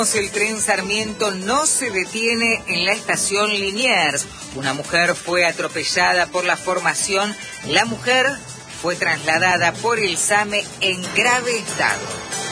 El tren Sarmiento no se detiene en la estación Liniers. Una mujer fue atropellada por la formación. La mujer fue trasladada por el SAME en grave estado.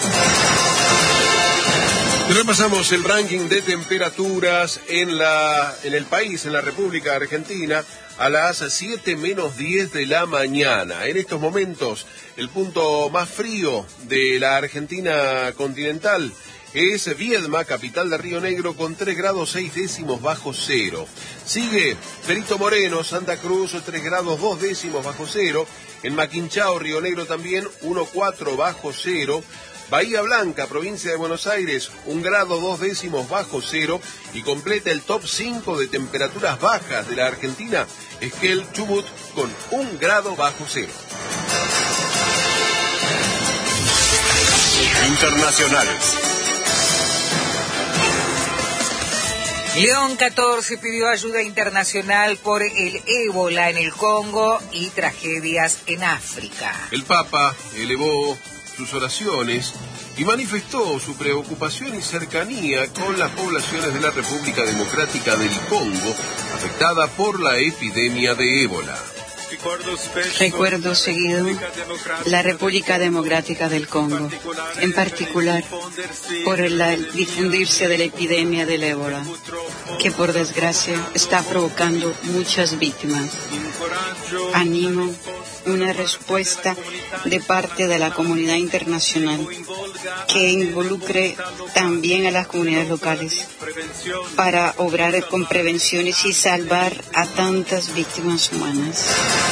Repasamos el ranking de temperaturas en el país, en la República Argentina, a las 7 menos 10 de la mañana. En estos momentos, el punto más frío de la Argentina continental es Viedma, capital de Río Negro, con 3 grados 6 décimos bajo cero. Sigue Perito Moreno, Santa Cruz, 3 grados 2 décimos bajo cero. En Maquinchao, Río Negro también, 1,4 bajo cero. Bahía Blanca, provincia de Buenos Aires, 1 grado 2 décimos bajo cero. Y completa el top 5 de temperaturas bajas de la Argentina, Esquel, Chubut, con 1 grado bajo cero. Internacionales. León XIV pidió ayuda internacional por el ébola en el Congo y tragedias en África. El Papa elevó sus oraciones y manifestó su preocupación y cercanía con las poblaciones de la República Democrática del Congo, afectada por la epidemia de ébola. Recuerdo seguido la República Democrática del Congo, en particular por el difundirse de la epidemia del ébola, que por desgracia está provocando muchas víctimas. Animo una respuesta de parte de la comunidad internacional que involucre también a las comunidades locales para obrar con prevenciones y salvar a tantas víctimas humanas.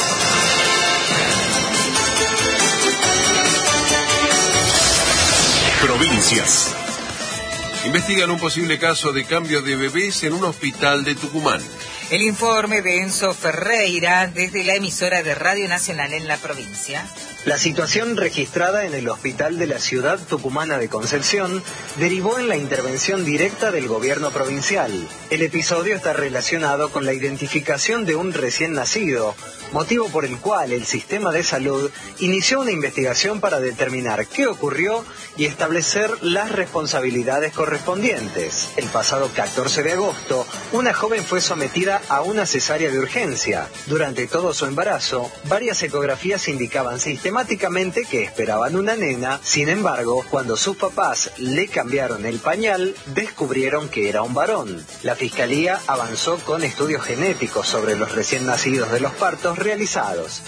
Provincias. Investigan un posible caso de cambio de bebés en un hospital de Tucumán. El informe de Enzo Ferreira desde la emisora de Radio Nacional en la provincia. La situación registrada en el hospital de la ciudad tucumana de Concepción derivó en la intervención directa del gobierno provincial. El episodio está relacionado con la identificación de un recién nacido, motivo por el cual el sistema de salud inició una investigación para determinar qué ocurrió y establecer las responsabilidades correspondientes. El pasado 14 de agosto, una joven fue sometida a una cesárea de urgencia. Durante todo su embarazo, varias ecografías indicaban sistemáticamente que esperaban una nena. Sin embargo, cuando sus papás le cambiaron el pañal, descubrieron que era un varón. La Fiscalía avanzó con estudios genéticos sobre los recién nacidos de los partos realizados.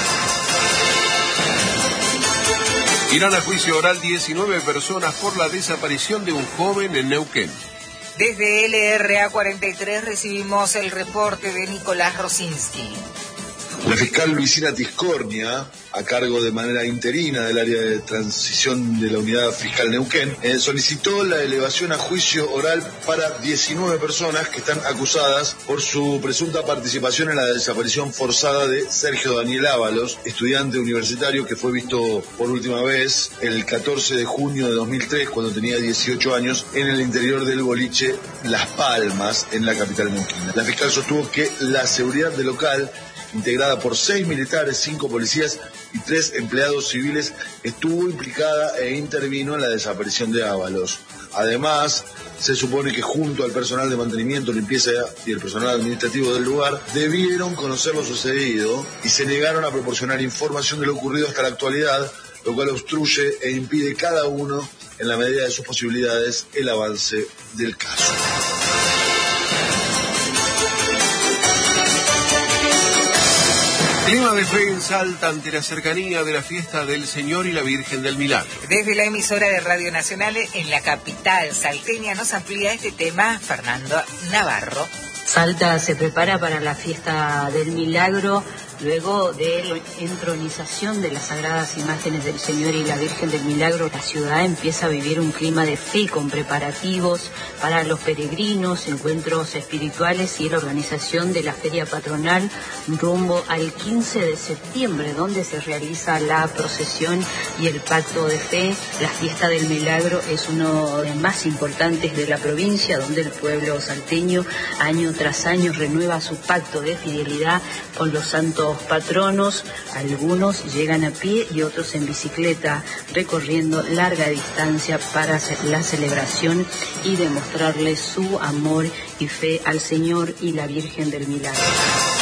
Irán a juicio oral 19 personas por la desaparición de un joven en Neuquén. Desde LRA 43 recibimos el reporte de Nicolás Rosinski. La fiscal Luisina Tiscornia, a cargo de manera interina del área de transición de la unidad fiscal Neuquén, solicitó la elevación a juicio oral para 19 personas que están acusadas por su presunta participación en la desaparición forzada de Sergio Daniel Ábalos, estudiante universitario que fue visto por última vez el 14 de junio de 2003, cuando tenía 18 años, en el interior del boliche Las Palmas, en la capital neuquina. La fiscal sostuvo que la seguridad del local, integrada por 6 militares, 5 policías y 3 empleados civiles, estuvo implicada e intervino en la desaparición de Ábalos. Además, se supone que junto al personal de mantenimiento, limpieza y el personal administrativo del lugar, debieron conocer lo sucedido y se negaron a proporcionar información de lo ocurrido hasta la actualidad, lo cual obstruye e impide cada uno, en la medida de sus posibilidades, el avance del caso. Clima de fe en Salta ante la cercanía de la fiesta del Señor y la Virgen del Milagro. Desde la emisora de Radio Nacional en la capital salteña nos amplía este tema Fernando Navarro. Salta se prepara para la fiesta del Milagro luego de la entronización de las sagradas imágenes del Señor y la Virgen del Milagro. La ciudad empieza a vivir un clima de fe con preparativos para los peregrinos, encuentros espirituales y la organización de la feria patronal rumbo al 15 de septiembre, donde se realiza la procesión y el pacto de fe. La fiesta del Milagro es uno de los más importantes de la provincia, donde el pueblo salteño año tras año renueva su pacto de fidelidad con los santos los patronos, algunos llegan a pie y otros en bicicleta, recorriendo larga distancia para la celebración y demostrarle su amor y fe al Señor y la Virgen del Milagro.